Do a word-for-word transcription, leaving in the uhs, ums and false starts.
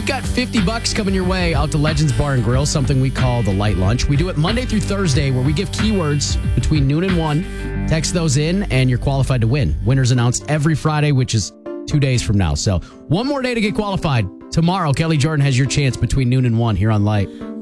We've got fifty bucks coming your way out to Legends Bar and Grill, something we call the Light Lunch. We do it Monday through Thursday, where we give keywords between noon and one. Text those in, and you're qualified to win. Winners announced every Friday, which is two days from now. So one more day to get qualified. Tomorrow, Kelly Jordan has your chance between noon and one here on Light.